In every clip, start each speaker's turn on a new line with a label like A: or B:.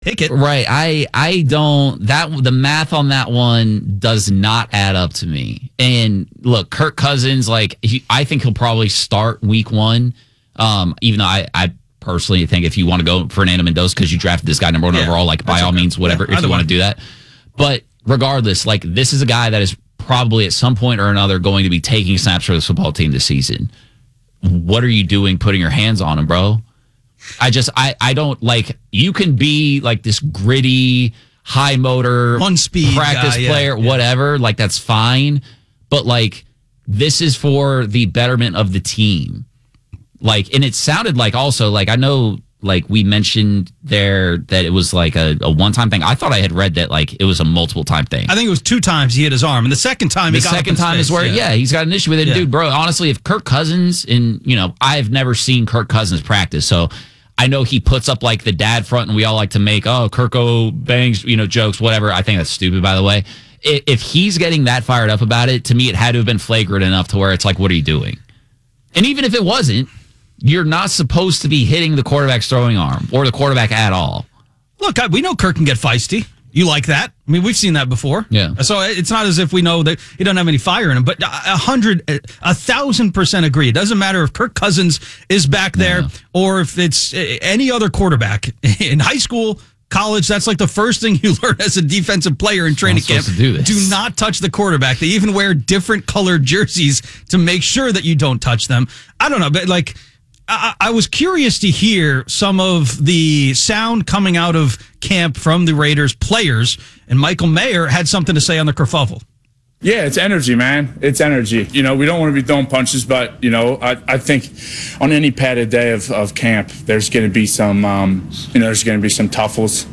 A: pick it.
B: Right. I don't, the math on that one does not add up to me. And look, Kirk Cousins, I think he'll probably start week 1. Even though I personally think if you want to go Fernando Mendoza because you drafted this guy number 1 overall, by all means, whatever, if you want to do that. But regardless, this is a guy that is probably at some point or another going to be taking snaps for this football team this season. What are you doing putting your hands on him, bro? I don't you can be this gritty, high motor,
A: one speed
B: practice
A: guy,
B: player, whatever. That's fine. But this is for the betterment of the team. And it sounded also I know we mentioned there that it was a one-time thing. I thought I had read that it was a multiple time thing.
A: I think it was 2 times he hit his arm, and the second time
B: is where he's got an issue with it. Dude, bro, honestly, if Kirk Cousins I've never seen Kirk Cousins practice, so I know he puts up the dad front, and we all like to make Kirko bangs jokes, whatever. I think that's stupid, by the way. If he's getting that fired up about it, to me, it had to have been flagrant enough to where it's what are you doing? And even if it wasn't, you're not supposed to be hitting the quarterback's throwing arm or the quarterback at all.
A: Look, we know Kirk can get feisty. You like that? I mean, we've seen that before.
B: Yeah.
A: So it's not as if we know that he doesn't have any fire in him. But 1,000% agree. It doesn't matter if Kirk Cousins is back there or if it's any other quarterback in high school, college. That's the first thing you learn as a defensive player in training camp. Do not touch the quarterback. They even wear different colored jerseys to make sure that you don't touch them. I don't know, but I was curious to hear some of the sound coming out of camp from the Raiders players, and Michael Mayer had something to say on the kerfuffle.
C: Yeah, it's energy, man. It's energy. We don't want to be throwing punches, but, I think on any padded day of camp, there's going to be some, there's going to be some tuffles.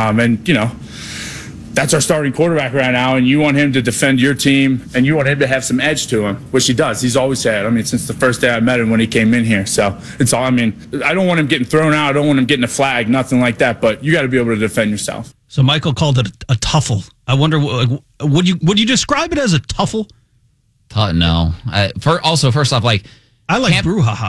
C: That's our starting quarterback right now, and you want him to defend your team, and you want him to have some edge to him, which he does. He's always had. Since the first day I met him when he came in here. So it's all. I don't want him getting thrown out. I don't want him getting a flag, nothing like that. But you got to be able to defend yourself.
A: So Michael called it a tuffle. I wonder, would you describe it as a tuffle?
B: No. First off, I like
A: brouhaha.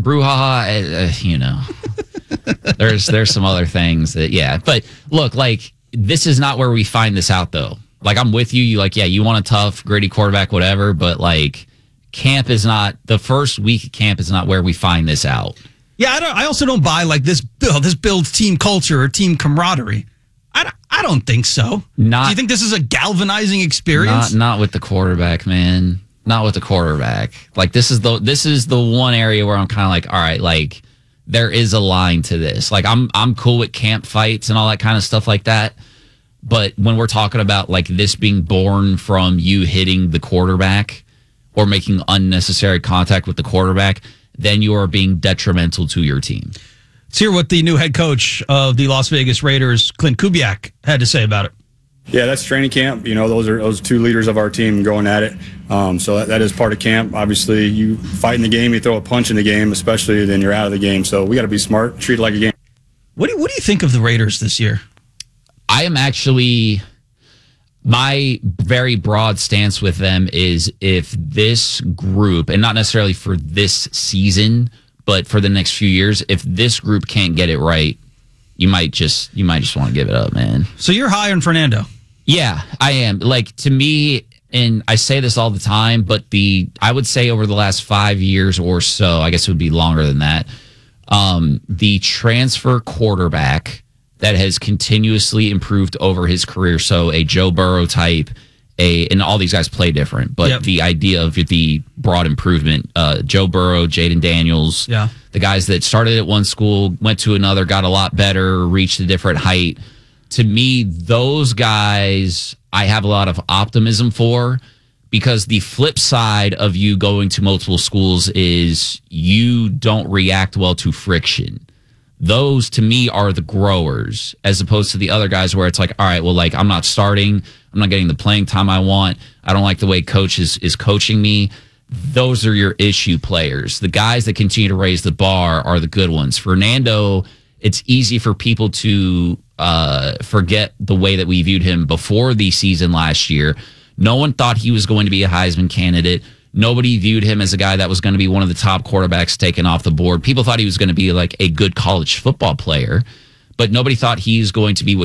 B: Brouhaha. There's some other things that But look, this is not where we find this out, though. I'm with you. You want a tough, gritty quarterback, whatever. But camp is not the first week of camp is not where we find this out.
A: Yeah, I also don't buy this builds team culture or team camaraderie. I don't think so. Do you think this is a galvanizing experience?
B: Not with the quarterback, man. Not with the quarterback. This is the one area where I'm kind of all right, there is a line to this. I'm cool with camp fights and all that kind of stuff like that. But when we're talking about this being born from you hitting the quarterback or making unnecessary contact with the quarterback, then you are being detrimental to your team.
A: Let's hear what the new head coach of the Las Vegas Raiders, Clint Kubiak, had to say about it.
D: Yeah, that's training camp. Those 2 leaders of our team going at it. So that is part of camp. Obviously, you fight in the game, you throw a punch in the game, especially then you're out of the game. So we got to be smart, treat it like a game.
A: What do you think of the Raiders this year?
B: I am actually, my very broad stance with them is if this group, and not necessarily for this season, but for the next few years, if this group can't get it right, you might just want to give it up, man.
A: So you're high on Fernando.
B: Yeah, I am. To me, and I say this all the time, but I would say over the last 5 years or so, I guess it would be longer than that, the transfer quarterback that has continuously improved over his career. So a Joe Burrow type, and all these guys play different, but the idea of the broad improvement, Joe Burrow, Jaden Daniels, the guys that started at one school, went to another, got a lot better, reached a different height. To me, those guys I have a lot of optimism for, because the flip side of you going to multiple schools is you don't react well to friction. Those, to me, are the growers, as opposed to the other guys where it's all right, well, I'm not starting. I'm not getting the playing time I want. I don't like the way coach is coaching me. Those are your issue players. The guys that continue to raise the bar are the good ones. Fernando, it's easy for people to forget the way that we viewed him before the season last year. No one thought he was going to be a Heisman candidate. Nobody viewed him as a guy that was going to be one of the top quarterbacks taken off the board. People thought he was going to be a good college football player. but nobody thought he's going to be what